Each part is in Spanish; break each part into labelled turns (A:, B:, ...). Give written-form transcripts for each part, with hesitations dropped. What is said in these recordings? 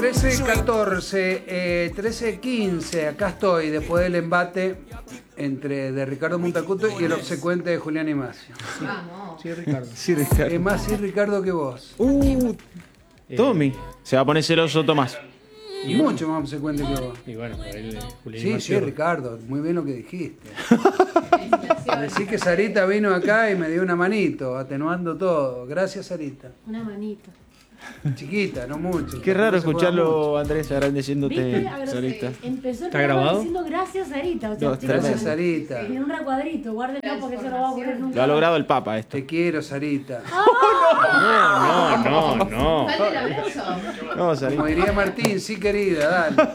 A: 13-14, 13-15, acá estoy, después del embate de Ricardo Montacuto y el obsecuente de Julián Imacio.
B: Vamos.
C: Sí, Ricardo.
D: Sí, Ricardo.
A: Es más sí, Ricardo, que vos.
D: Tommy. Se va a poner celoso Tomás.
A: Y mucho más obsecuente que vos.
C: Y bueno, él, Julián
A: Sí,
C: Imacio.
A: sí, Ricardo, muy bien lo que dijiste. Decí que Sarita vino acá y me dio una manito, atenuando todo. Gracias, Sarita.
B: Una manito.
A: Chiquita, no mucho.
D: Qué raro
A: Tampoco se juega mucho.
D: escucharlo, Andrés, agradeciéndote, Sarita.
B: Empezó el
C: ¿Está
B: programa
C: grabado?
B: diciendo gracias Sarita. O sea,
D: No,
B: chicos,
A: Gracias, Sarita.
B: en un recuadrito, guárdenlo porque eso no va a ocurrir nunca.
D: Lo ha logrado el Papa esto.
A: Te quiero, Sarita.
C: No.
B: Falta el abrazo.
D: No, Sarita.
A: Como diría Martín, sí, querida, dale.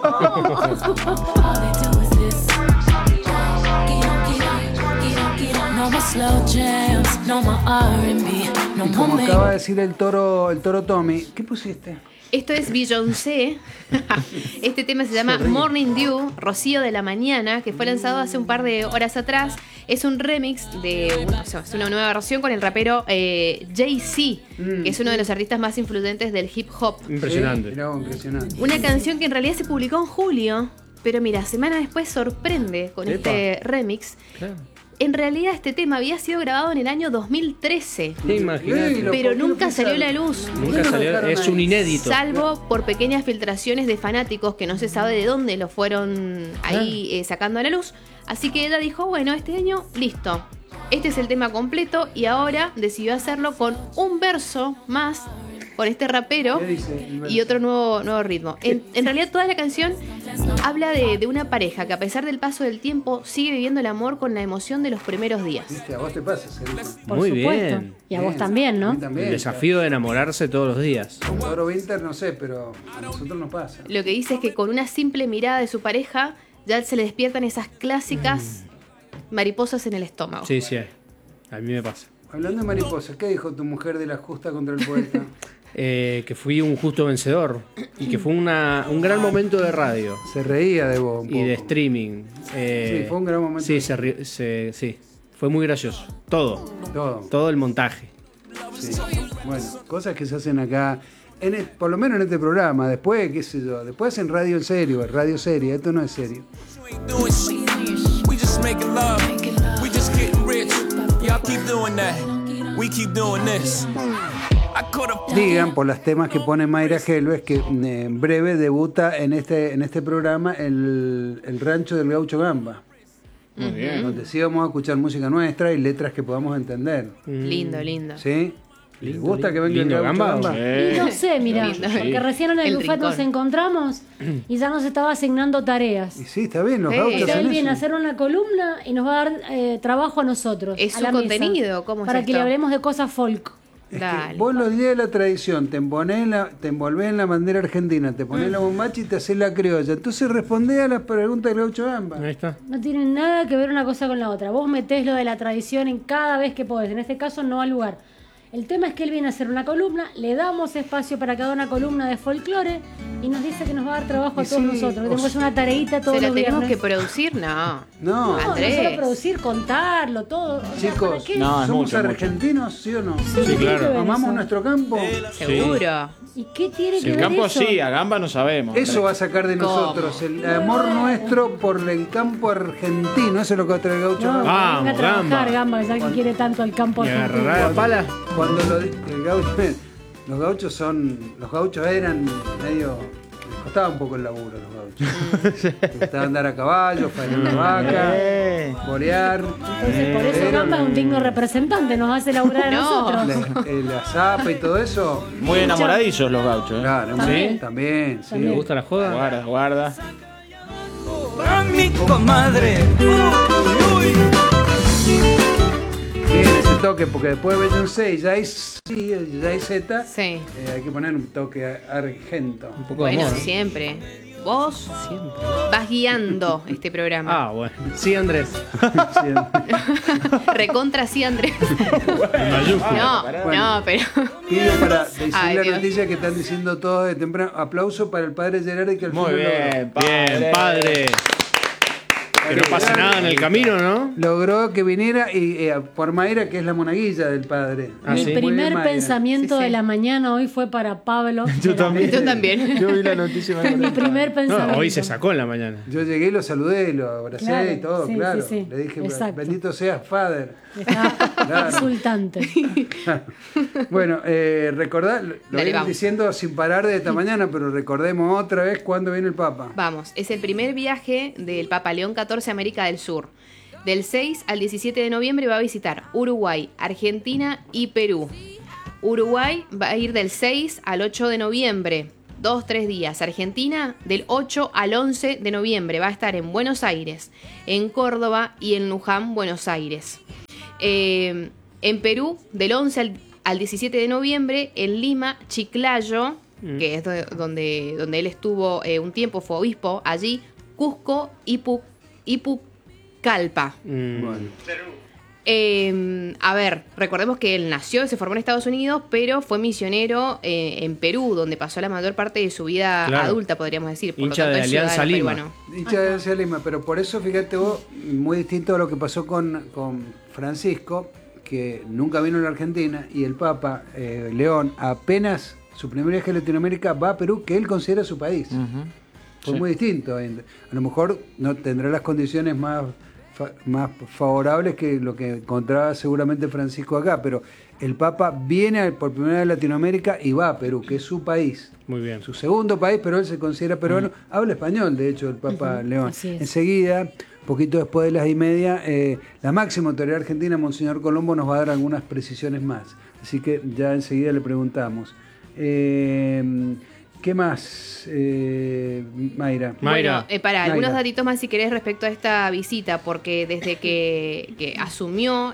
E: No more slow jams, no more R&B, no
A: Y como
E: more
A: acaba de decir el toro Tommy, ¿qué pusiste?
F: Esto es Beyoncé. Este tema se llama Morning Dew, Rocío de la Mañana, que fue lanzado hace un par de horas atrás. Es un remix es una nueva versión con el rapero Jay-Z, que es uno de los artistas más influyentes del hip hop.
C: Impresionante.
A: Mirá vos, impresionante.
F: Una canción que en realidad se publicó en julio, pero mira, semana después sorprende con este remix.
C: Claro.
F: En realidad este tema había sido grabado en el año 2013,
C: Imagínate.
A: Lo-
F: pero
A: ¿por qué lo
F: nunca salió a la
A: pensaron?
F: luz.
C: Nunca
A: lo
C: salió.
A: dejaron
C: Es
A: ahí?
C: un inédito.
F: Salvo por pequeñas filtraciones de fanáticos que no se sabe de dónde lo fueron ahí sacando a la luz. Así que ella dijo, bueno, este año, listo. Este es el tema completo y ahora decidió hacerlo con un verso más, con este rapero
A: ¿Qué dice el verso?
F: y otro nuevo ritmo. En realidad toda la canción habla de una pareja que a pesar del paso del tiempo sigue viviendo el amor con la emoción de los primeros días.
A: ¿Viste? A vos te pasa, Sarita.
B: Por
C: Muy
B: supuesto.
C: bien.
B: Y a vos también,
A: A
B: ¿no?
A: mí también.
C: El desafío de enamorarse todos los días.
A: Toro Winter no sé, pero a nosotros nos pasa.
F: Lo que dice es que con una simple mirada de su pareja ya se le despiertan esas clásicas mariposas en el estómago.
C: Sí. A mí me pasa.
A: Hablando de mariposas, ¿qué dijo tu mujer de la justa contra el poeta?
C: Que fui un justo vencedor y que fue un gran momento de radio
A: Se reía de vos un poco.
C: y de streaming.
A: Sí, fue un gran momento.
C: Sí, sí, fue muy gracioso. Todo el montaje.
A: Sí. Bueno, cosas que se hacen acá, por lo menos en este programa. Después, qué sé yo, después hacen radio en serio, radio seria. Esto no es serio.
G: We just making love. We just getting rich. Y'all keep doing that. We keep doing this.
A: Digan por los temas que pone Mayra Helves que en breve debuta en este programa el rancho del Gaucho Gamba.
D: Muy bien.
A: Donde sí vamos a escuchar música nuestra y letras que podamos entender.
F: Lindo, lindo.
A: ¿Sí? ¿Les gusta que venga el
C: Lindo
A: Gaucho
C: Gamba.
A: Gamba?
B: Y no sé, mira,
F: Lindo.
B: porque recién en el
F: El
B: bufete nos
F: rincón.
B: encontramos y ya nos estaba asignando tareas.
A: Y sí, está bien, los
F: Sí.
A: gauchos
B: Pero él
A: hacen
B: viene a
A: eso.
B: hacer una columna y nos va a dar trabajo a nosotros.
F: Es
B: a
F: su
B: la mesa,
F: contenido, ¿cómo es
B: para
F: esto?
B: que le hablemos de cosas folk.
A: Es que
F: Dale.
A: vos los días de la tradición te envolvés en la bandera argentina, te ponés la bombacha y te haces la criolla. Entonces respondés a las preguntas del Gaucho Gamba.
C: Ahí está.
B: No tiene nada que ver una cosa con la otra. Vos metés lo de la tradición en cada vez que podés. En este caso no al lugar. El tema es que él viene a hacer una columna, le damos espacio para que haga una columna de folclore y nos dice que nos va a dar trabajo a
A: Y
B: todos
A: sí,
B: nosotros.
A: o
B: Tenemos que hacer una tareita todos
F: ¿Se la
B: los
F: tenemos
B: viernes.
F: que producir? No.
A: No,
B: No,
F: Andrés.
B: no solo producir, contarlo, todo. O sea, ¿para
A: chicos,
B: qué?
D: No, es
A: ¿somos
D: mucho, mucho.
A: argentinos, sí o no?
B: Sí,
C: Sí,
B: ¿qué tiene
C: claro.
B: que ver
A: ¿Amamos
B: eso?
A: nuestro campo?
F: Seguro.
B: ¿Y qué tiene que
D: En
B: ver
D: campo
B: eso?
D: sí, a Gamba no sabemos.
A: Eso va a sacar de
F: ¿Cómo?
A: nosotros el amor nuestro por el campo argentino. Eso es lo que va a traer el Gaucho
B: No,
A: Gamba.
C: Vamos,
B: venga a trabajar,
C: Gamba.
B: Gamba, que ya que quiere tanto el campo
C: Y
B: argentino.
C: agarrar la pala.
A: Cuando los gauchos eran medio, les costaba un poco el laburo los gauchos. Les gustaba andar a caballo, faenar una vaca, bolear,
B: Entonces, por eso
A: pero
B: Gamba es un digno representante, nos hace laburar a
F: No.
B: nosotros.
A: la zapa y todo eso.
D: Muy enamoradizos los gauchos. ¿eh?
A: Claro,
B: ¿También?
A: también, sí.
C: ¿Le gusta la joda?
D: Guarda, guarda.
G: Mi comadre.
A: Tiene ese toque, porque después de Beyoncé ya hay Z,
F: Sí.
A: hay que poner un toque argento.
C: Un poco de
F: Bueno,
C: amor. ¿no?
F: siempre. Vos
C: Siempre.
F: vas guiando este programa.
C: Ah, bueno. Sí, Andrés.
F: Recontra sí, Andrés.
C: En mayúscula.
F: No,
A: Bueno.
F: no, pero.
A: Pido para decir
F: Ay,
A: la
F: Dios.
A: noticia que están diciendo todos de temprano. Aplauso para el padre Gerardi que al
D: Muy
A: fin lo logró.
D: bien,
C: Bien, padre. Que no pase nada en el camino, ¿no?
A: Logró que viniera y por Mayra, que es la monaguilla del padre.
B: Mi
C: sí.
B: primer
A: Mayra.
B: pensamiento de la mañana hoy fue para Pablo.
D: Yo también.
F: Yo también.
D: Yo vi la noticia.
B: Mi primer pensamiento.
C: No, hoy se sacó en la mañana.
A: Yo llegué y lo saludé, lo abracé
B: Claro,
A: y todo,
B: sí,
A: claro.
B: sí, sí.
A: Le dije,
B: Exacto.
A: bendito seas, Father.
B: Estaba
A: Claro.
B: insultante.
A: Bueno, recordá, lo
F: Dale,
A: vengo
F: vamos.
A: diciendo sin parar de esta mañana, pero recordemos otra vez cuándo viene el Papa.
F: Vamos, es el primer viaje del Papa León XIV a América del Sur. Del 6 al 17 de noviembre va a visitar Uruguay, Argentina y Perú. Uruguay va a ir del 6 al 8 de noviembre, 2-3 días. Argentina del 8 al 11 de noviembre va a estar en Buenos Aires, en Córdoba y en Luján, Buenos Aires. En Perú del 11 al 17 de noviembre, en Lima, Chiclayo, que es donde él estuvo un tiempo, fue obispo allí, Cusco y Pucallpa.
A: Bueno,
F: A ver, recordemos que él nació y se formó en Estados Unidos, pero fue misionero en Perú, donde pasó la mayor parte de su vida
C: Claro.
F: adulta, podríamos decir. Por
C: Hincha
F: lo tanto,
C: de
F: es
C: Alianza
F: ciudadano
C: Lima.
F: peruano.
A: hincha de Alianza Lima, pero por eso fíjate vos, muy distinto a lo que pasó con Francisco, que nunca vino a la Argentina, y el Papa León, apenas su primer viaje a Latinoamérica, va a Perú, que él considera su país. Fue muy distinto. A lo mejor no tendrá las condiciones más favorables que lo que encontraba seguramente Francisco acá, pero el Papa viene por primera vez a Latinoamérica y va a Perú, que es su país.
C: Muy bien.
A: Su segundo país, pero él se considera peruano. Habla español, de hecho, el Papa León.
B: Así es.
A: Enseguida, poquito después de las 10:30, la máxima autoridad argentina, Monseñor Colombo, nos va a dar algunas precisiones más. Así que ya enseguida le preguntamos. ¿Qué más, Mayra?
C: Mayra.
F: Bueno, para algunos
A: Mayra.
F: datitos más si querés respecto a esta visita, porque desde que asumió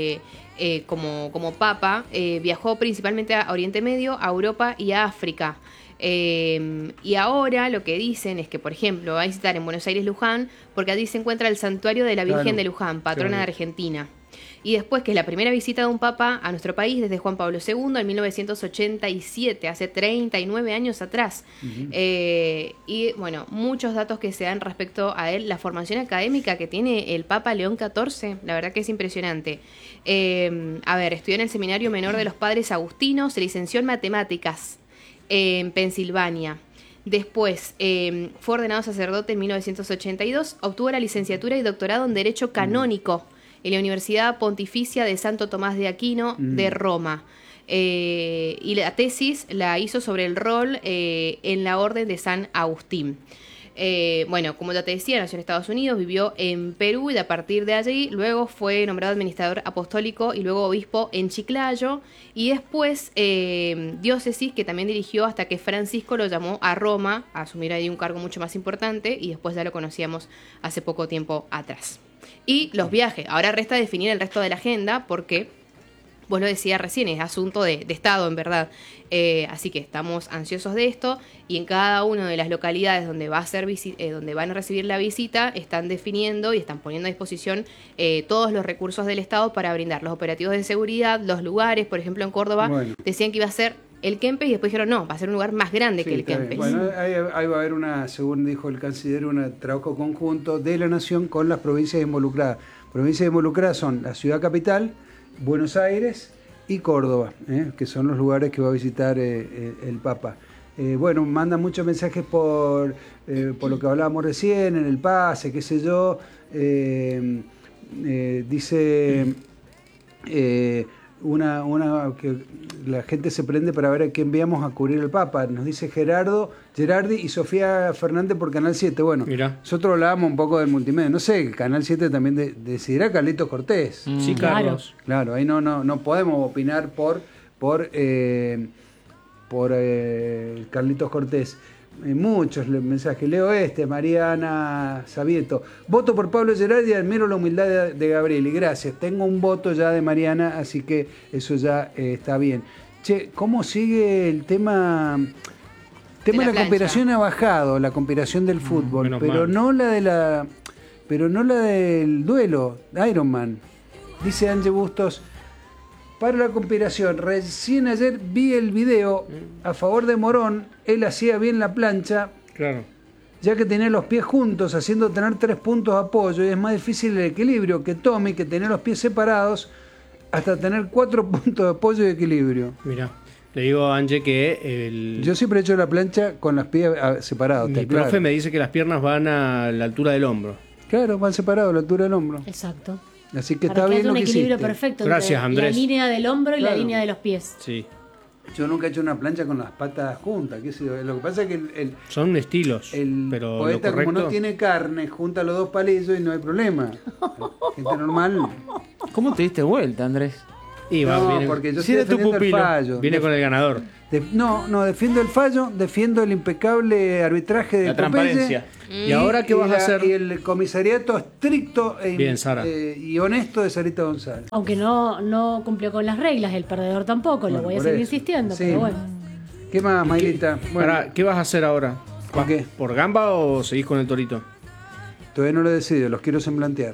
F: como papa, viajó principalmente a Oriente Medio, a Europa y a África. Y ahora lo que dicen es que, por ejemplo, va a visitar en Buenos Aires Luján, porque allí se encuentra el santuario de la Virgen
A: Claro.
F: de Luján, patrona
A: Claro.
F: de Argentina. Y después, que es la primera visita de un papa a nuestro país desde Juan Pablo II en 1987, hace 39 años atrás. Y bueno, muchos datos que se dan respecto a él, la formación académica que tiene el Papa León XIV, la verdad que es impresionante. A ver, estudió en el Seminario Menor de los Padres Agustinos, se licenció en Matemáticas en Pensilvania. Después fue ordenado sacerdote en 1982, obtuvo la licenciatura y doctorado en Derecho Canónico en la Universidad Pontificia de Santo Tomás de Aquino de Roma. Y la tesis la hizo sobre el rol en la Orden de San Agustín. Bueno, como ya te decía, nació en Estados Unidos, vivió en Perú y a partir de allí luego fue nombrado administrador apostólico y luego obispo en Chiclayo y después diócesis que también dirigió hasta que Francisco lo llamó a Roma a asumir ahí un cargo mucho más importante y después ya lo conocíamos hace poco tiempo atrás. Y los viajes, ahora resta definir el resto de la agenda porque vos lo decías recién, es asunto de Estado, en verdad. Así que estamos ansiosos de esto y en cada una de las localidades donde va a ser donde van a recibir la visita, están definiendo y están poniendo a disposición todos los recursos del Estado para brindar los operativos de seguridad, los lugares. Por ejemplo, en Córdoba decían que iba a ser el Kempes y después dijeron no, va a ser un lugar más grande que el
A: está bien.
F: Kempes.
A: Bueno, ahí va a haber según dijo el canciller, un trabajo conjunto de la Nación con las provincias involucradas. Provincias involucradas son la ciudad capital, Buenos Aires y Córdoba, que son los lugares que va a visitar el Papa. Bueno, mandan muchos mensajes por lo que hablábamos recién, en el pase, qué sé yo. Dice que la gente se prende para ver a qué enviamos a cubrir el Papa. Nos dice Gerardi y Sofía Fernández por Canal 7. Bueno,
C: Mirá.
A: nosotros hablábamos un poco del multimedia. No sé, el Canal 7 también decidirá Carlitos Cortés.
C: Sí, Carlos.
A: Claro, ahí no podemos opinar por Carlitos Cortés. Muchos mensajes. Leo Mariana Sabieto. Voto por Pablo Gerardi y admiro la humildad de Gabriel. Y gracias. Tengo un voto ya de Mariana, así que eso ya está bien. Che, ¿cómo sigue el tema?
F: De
A: De
F: la
A: la
F: plancha.
A: cooperación ha bajado, la cooperación del fútbol,
C: menos
A: pero
C: mal.
A: no la del duelo, Ironman. Dice Ángel Bustos. Para la cooperación, recién ayer vi el video a favor de Morón, él hacía bien la plancha,
C: Claro.
A: ya que tenés los pies juntos, haciendo tener 3 puntos de apoyo, y es más difícil el equilibrio que Tommy, que tener los pies separados, hasta tener 4 puntos de apoyo y equilibrio.
C: Mira, le digo a Angie que
A: Yo siempre he hecho la plancha con los pies separados.
C: mi profe me dice que las piernas van a la altura del hombro.
A: Claro, van separados a la altura del hombro.
B: Exacto.
A: Así que
B: Para
A: está
B: que
A: bien
B: haya
A: lo
B: un
A: que
B: equilibrio
A: hiciste.
B: perfecto
C: Gracias,
B: entre
C: Andrés.
B: la línea del hombro y la
A: Claro.
B: línea de los pies.
C: Sí.
A: Yo nunca he hecho una plancha con las patas juntas. ¿Qué sé yo? Lo que pasa es que
C: Son estilos,
A: el
C: pero lo
A: poeta, como
C: correcto...
A: no tiene carne, junta los 2 palillos y no hay problema. Gente normal.
D: ¿Cómo te diste vuelta, Andrés?
C: Y va,
A: No,
C: viene,
A: porque yo
D: Si
A: estoy
D: eres tu
A: defendiendo el
D: pupilo,
A: fallo.
C: viene con el ganador.
A: No, defiendo el fallo, defiendo el impecable arbitraje de
D: La
A: Popeye.
D: transparencia.
C: ¿Y ahora qué vas a hacer?
A: Y el comisariato estricto
C: Bien, Sara.
A: y honesto de Sarita González.
B: Aunque no cumplió con las reglas, el perdedor tampoco, lo
A: Bueno,
B: voy a
A: por
B: seguir
A: eso.
B: insistiendo,
A: Sí.
B: pero bueno.
A: ¿Qué más, Maylita? Bueno,
C: Ahora, ¿qué vas a hacer ahora?
A: ¿Por qué?
C: ¿Por gamba o seguís con el torito?
A: Todavía no lo he decidido, los quiero semblantear.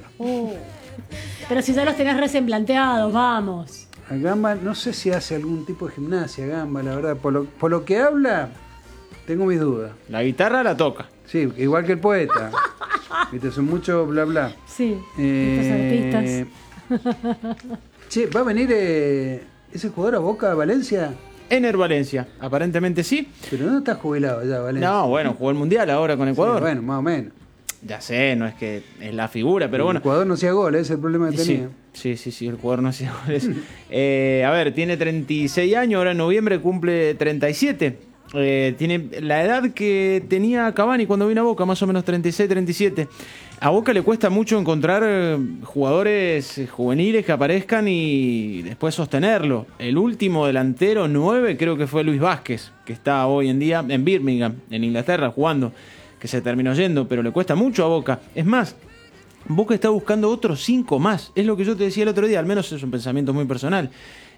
B: Pero si ya los tenés resemblanteados, vamos.
A: A Gamba, no sé si hace algún tipo de gimnasia, Gamba, la verdad. Por lo que habla, tengo mis dudas.
D: La guitarra la toca.
A: Sí, igual que el poeta. Viste, son mucho bla bla.
B: Sí, estos artistas.
A: Che, ¿va a venir ese jugador a Boca, a Valencia?
D: Ener Valencia, aparentemente sí.
A: Pero no está jubilado ya, Valencia.
D: No, bueno, jugó el Mundial ahora con Ecuador.
A: Sí, bueno, más o menos.
D: Ya sé, no es que es la figura, pero
A: El
D: bueno.
A: Ecuador no hacía gol, ese es el problema que tenía.
D: Sí, el jugador no hacía goles. A ver, tiene 36 años, ahora en noviembre cumple 37. Tiene la edad que tenía Cavani cuando vino a Boca, más o menos 36, 37. A Boca le cuesta mucho encontrar jugadores juveniles que aparezcan y después sostenerlo. El último delantero 9 creo que fue Luis Vázquez, que está hoy en día en Birmingham, en Inglaterra, jugando, que se terminó yendo, pero le cuesta mucho a Boca. Es más, Boca está buscando otros 5 más. Es lo que yo te decía el otro día, al menos es un pensamiento muy personal.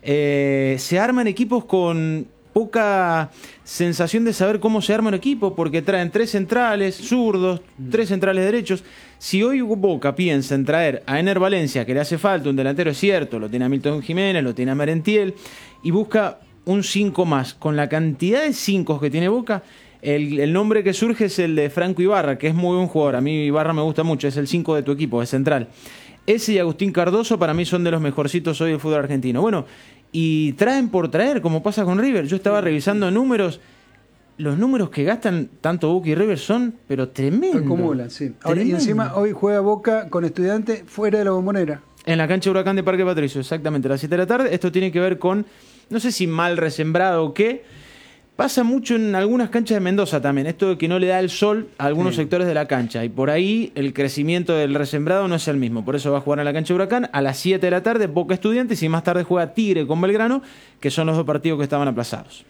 D: Se arman equipos con poca sensación de saber cómo se arma un equipo, porque traen 3 centrales zurdos, 3 centrales derechos. Si hoy Boca piensa en traer a Ener Valencia, que le hace falta un delantero, es cierto, lo tiene a Milton Jiménez, lo tiene a Merentiel, y busca un 5 más, con la cantidad de 5 que tiene Boca, el nombre que surge es el de Franco Ibarra, que es muy buen jugador. A mí Ibarra me gusta mucho, es el 5 de tu equipo, es central. Ese y Agustín Cardoso para mí son de los mejorcitos hoy del fútbol argentino. Bueno, y traen por traer, como pasa con River. Yo estaba revisando números. Los números que gastan tanto Boca y River son, pero tremendos.
A: Acumulan, sí. Ahora, y
D: Tremendo.
A: encima hoy juega Boca con Estudiantes fuera de la Bombonera.
D: En la cancha Huracán de Parque Patricio, exactamente, a las 7 de la tarde. Esto tiene que ver con, no sé si mal resembrado o qué. Pasa mucho en algunas canchas de Mendoza también, esto de que no le da el sol a algunos sectores de la cancha, y por ahí el crecimiento del resembrado no es el mismo. Por eso va a jugar en la cancha Huracán a las 7 de la tarde, Boca Estudiantes, y más tarde juega Tigre con Belgrano, que son los 2 partidos que estaban aplazados.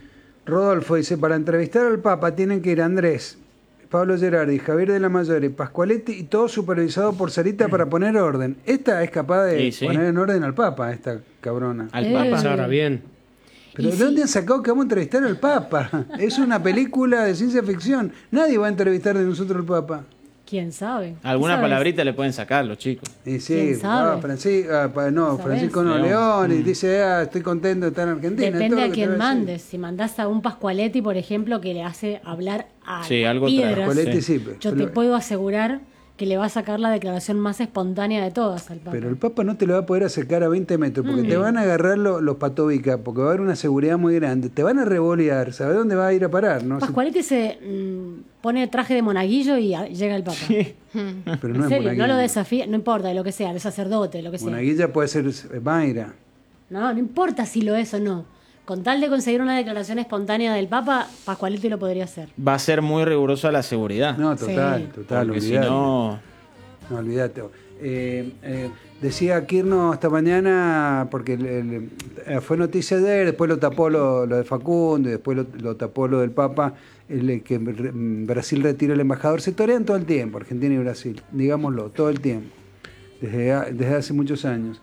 A: Rodolfo dice, para entrevistar al Papa tienen que ir Andrés, Pablo Gerardi, Javier de la Mayore, Pascualetti, y todo supervisado por Sarita para poner orden. Esta es capaz de
D: Sí.
A: poner en orden al Papa, esta cabrona.
D: Al
B: Eh.
D: Papa.
C: Sara, bien.
A: Pero
B: Y
A: ¿de
B: sí.
A: dónde han sacado que vamos a entrevistar al Papa? Es una película de ciencia ficción. Nadie va a entrevistar de nosotros al Papa.
B: ¿Quién sabe?
D: Alguna
B: ¿Sabes?
D: palabrita le pueden sacar los chicos.
A: Y sí,
B: ¿Quién sabe?
A: Francisco no,
D: León.
A: León, y dice, estoy contento de estar en Argentina.
B: Depende
A: todo lo
B: a
A: que
B: quién
A: te va a decir.
B: mandes. Si mandás a un Pascualetti, por ejemplo, que le hace hablar a
D: Sí, algo
B: piedras,
A: Pascualetti
D: Sí.
A: sí,
B: yo te puedo asegurar que le va a sacar la declaración más espontánea de todas al Papa.
A: pero el Papa no te lo va a poder acercar a 20 metros, porque te van a agarrar los patobicas, porque va a haber una seguridad muy grande. Te van a revolear, ¿sabes dónde va a ir a parar? ¿No?
B: Pascualetti se pone traje de monaguillo y llega el Papa.
A: Pero
B: En
A: no es
B: serio, no
A: monaguilla.
B: lo desafía, no importa de lo que sea, de sacerdote, lo que sea.
A: Monaguilla puede ser Mayra.
B: No importa si lo es o no. Con tal de conseguir una declaración espontánea del Papa, Pascualetti lo podría hacer.
D: Va a ser muy rigurosa la seguridad.
A: No, total,
B: Sí.
A: total,
D: porque si
A: olvidate.
D: no...
A: No, olvídate. Decía Kirno esta mañana, porque fue noticia ayer, después lo tapó lo de Facundo, y después lo tapó lo del Papa, que Brasil retira el embajador. Se torean todo el tiempo, Argentina y Brasil, digámoslo, todo el tiempo, desde hace muchos años.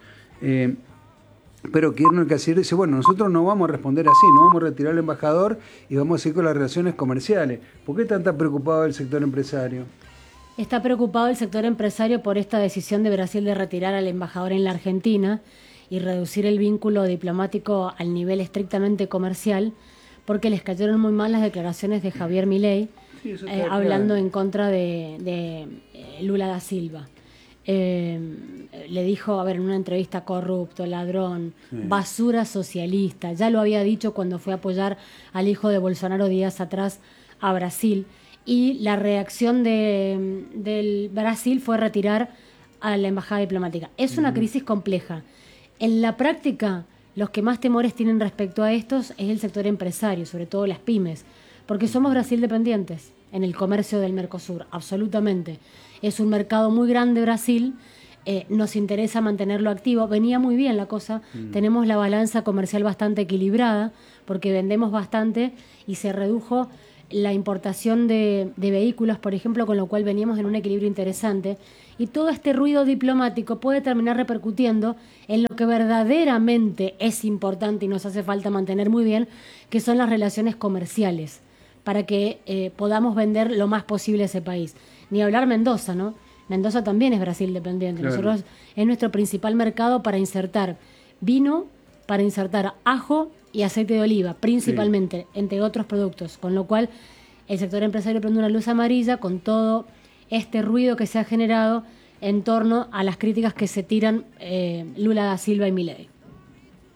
A: Pero Kirno, el canciller, dice, bueno, nosotros no vamos a responder así, no vamos a retirar al embajador y vamos a seguir con las relaciones comerciales. ¿Por qué están tan preocupados el sector empresario?
B: Está preocupado el sector empresario por esta decisión de Brasil de retirar al embajador en la Argentina y reducir el vínculo diplomático al nivel estrictamente comercial, porque les cayeron muy mal las declaraciones de Javier Milei,
A: Sí, eso está
B: hablando
A: claro.
B: en contra de Lula da Silva. Le dijo, a ver, en una entrevista, corrupto, ladrón, basura socialista. Ya lo había dicho cuando fue a apoyar al hijo de Bolsonaro días atrás a Brasil. Y la reacción del Brasil fue retirar a la embajada diplomática. Es una crisis compleja. En la práctica, los que más temores tienen respecto a estos es el sector empresario, sobre todo las pymes, porque somos Brasil dependientes en el comercio del Mercosur, absolutamente. Es un mercado muy grande Brasil, nos interesa mantenerlo activo. Venía muy bien la cosa, tenemos la balanza comercial bastante equilibrada, porque vendemos bastante y se redujo la importación de vehículos, por ejemplo, con lo cual veníamos en un equilibrio interesante. Y todo este ruido diplomático puede terminar repercutiendo en lo que verdaderamente es importante y nos hace falta mantener muy bien, que son las relaciones comerciales, para que podamos vender lo más posible a ese país. Ni hablar Mendoza, ¿no? Mendoza también es Brasil dependiente.
A: Claro.
B: Nosotros es nuestro principal mercado para insertar vino, para insertar ajo y aceite de oliva, principalmente, entre otros productos. Con lo cual, el sector empresario prende una luz amarilla con todo este ruido que se ha generado en torno a las críticas que se tiran Lula da Silva y Milei.